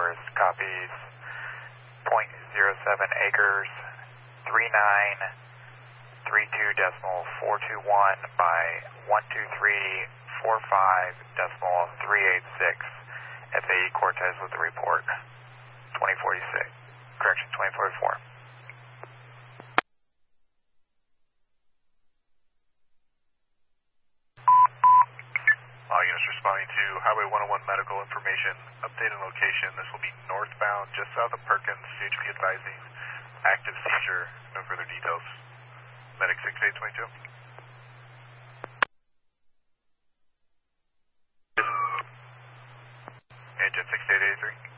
Forest copies .07 acres, 3932.421 by 12345.386. FAE Cortez with the report. 2046. Correction, 2044. All units responding to Highway 101 medical information. Updated location. This will be northbound, just south of Perkins. CHP advising active seizure. No further details. Medic 6822. Agent 6883.